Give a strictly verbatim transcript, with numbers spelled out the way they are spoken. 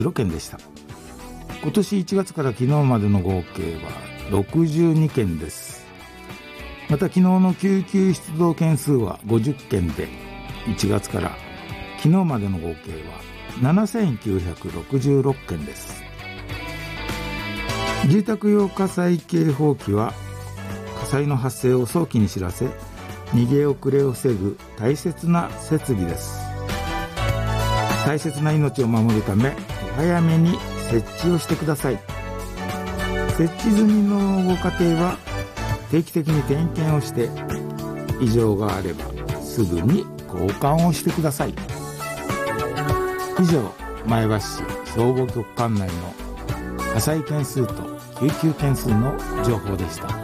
ろけんでした。今年いちがつから昨日までの合計はろくじゅうにけんです。また昨日の救急出動件数はごじゅっけんで、いちがつから昨日までの合計はななせんきゅうひゃくろくじゅうろっけんです。住宅用火災警報器は火災の発生を早期に知らせ、逃げ遅れを防ぐ大切な設備です。大切な命を守るため、お早めに設置をしてください。設置済みのご家庭は定期的に点検をして、異常があればすぐに交換をしてください。以上、前橋市消防局管内の火災件数と救急件数の情報でした。